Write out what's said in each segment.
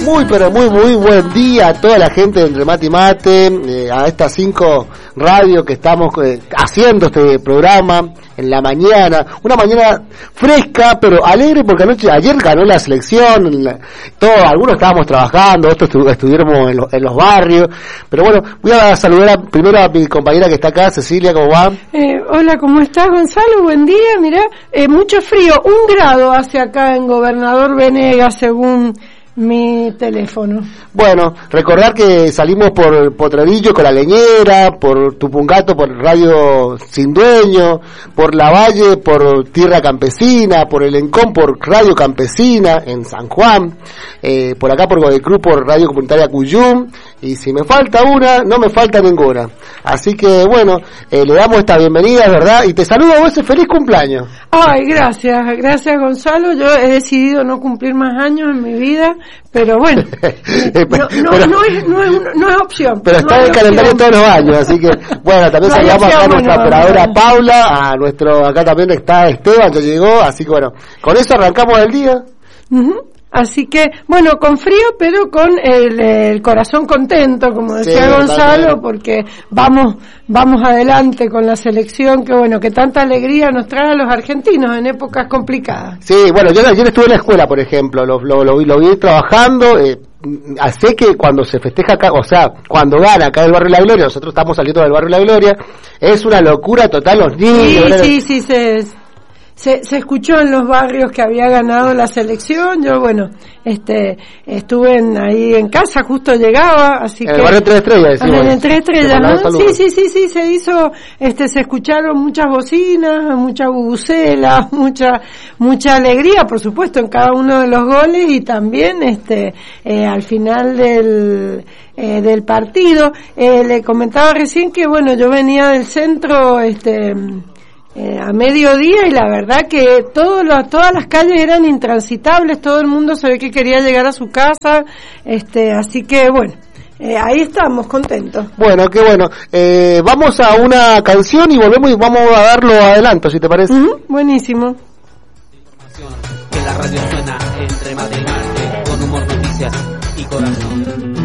Muy pero muy buen día a toda la gente de Entre Mate y Mate, a estas 5 radios que estamos haciendo este programa en la mañana, una mañana fresca pero alegre porque ayer ganó la selección, algunos estábamos trabajando, otros estuvimos en los barrios, pero bueno, voy a saludar primero a mi compañera que está acá, Cecilia, ¿cómo va? Hola, ¿cómo estás, Gonzalo? Buen día, mirá, mucho frío, 1 grado hace acá en Gobernador Venegas según mi teléfono. Bueno, recordar que salimos por Potrerillo con La Leñera, por Tupungato por Radio Sin Dueño, por Lavalle por Tierra Campesina, por El Encón por Radio Campesina en San Juan, por acá por Godecruz por Radio Comunitaria Cuyum, y si me falta una, no me falta ninguna. Así que bueno, le damos esta bienvenida, ¿verdad? Y te saludo a vos, feliz cumpleaños. Ay, gracias Gonzalo, yo he decidido no cumplir más años en mi vida, pero bueno, no es opción. Pero está en el calendario todos los años, así que bueno, también saludamos acá a nuestra operadora Paula, a nuestro, acá también está Esteban que llegó, así que bueno, con eso arrancamos el día. Uh-huh. Así que, bueno, con frío, pero con el corazón contento, como decía Gonzalo, porque vamos adelante con la selección, que bueno, que tanta alegría nos trae a los argentinos en épocas complicadas. Sí, bueno, yo ayer estuve en la escuela, por ejemplo, lo vi trabajando, sé que cuando se festeja acá, o sea, cuando gana acá el Barrio La Gloria, nosotros estamos saliendo del Barrio La Gloria, es una locura total los niños. Sí, se escuchó en los barrios que había ganado la selección. Yo, bueno, estuve ahí en casa, justo llegaba, así en que... el barrio 3 Estrellas, decimos. En el 3 Estrellas, ¿no? Sí, se hizo, se escucharon muchas bocinas, mucha bubucela, mucha alegría, por supuesto, en cada uno de los goles, y también, al final del partido, le comentaba recién que, bueno, yo venía del centro, a mediodía, y la verdad que todas las calles eran intransitables, todo el mundo se ve que quería llegar a su casa, así que bueno, ahí estamos contentos. Bueno, qué bueno. Vamos a una canción y volvemos y vamos a darlo adelanto, si te parece. Buenísimo. Información que la radio suena entre mate y mate, con humor, noticias y corazón.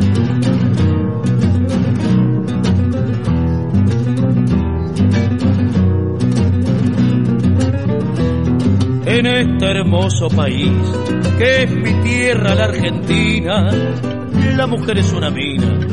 En este hermoso país, que es mi tierra, la Argentina, la mujer es una mina